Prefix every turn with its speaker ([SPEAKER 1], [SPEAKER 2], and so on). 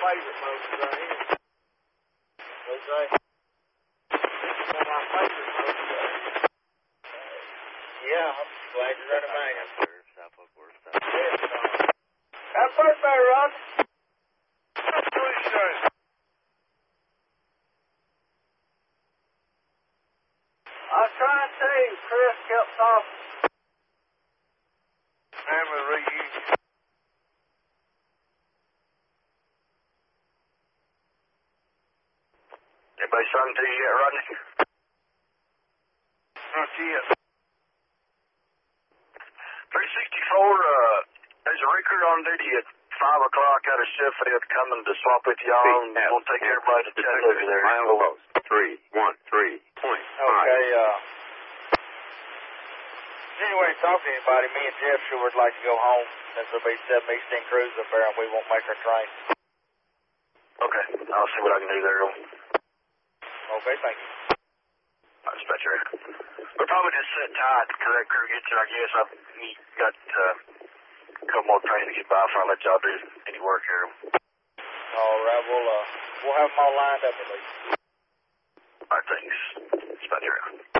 [SPEAKER 1] favorite movies right here. What's that? One of my favorite movies right here. Yeah, I'm glad you're running back.
[SPEAKER 2] Southwest Worst stuff.
[SPEAKER 1] Have fun, Mary Rod. I was trying to tell you, Chris kept talking.
[SPEAKER 2] Family reunion. Anybody talking to you yet, Rodney? Not yet. 364, there's a recruit on duty at 5 o'clock out of Sheffield coming to swap with y'all, and we'll take everybody to Chattanooga there.
[SPEAKER 3] Mile post 313.5.
[SPEAKER 1] Okay, anyway, talk to anybody. Me and Jeff sure would like to go home since there'll be 7 Eastern crews up there and we won't make our train.
[SPEAKER 2] Okay, I'll see what I can do there.
[SPEAKER 1] Okay, thank you.
[SPEAKER 2] Dispatcher. We'll probably just sit tight till that crew gets here, I guess. I've got a couple more trains to get by before I let y'all do any work here.
[SPEAKER 1] All right, we'll have them all lined up at least.
[SPEAKER 2] All right, thanks. Dispatcher.